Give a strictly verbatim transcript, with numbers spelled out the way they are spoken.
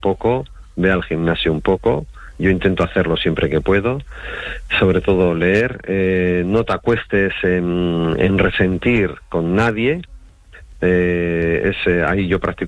poco, ve al gimnasio un poco. Yo intento hacerlo siempre que puedo, sobre todo leer. Eh, no te acuestes en, en resentir con nadie. Eh, es, eh, ahí yo practico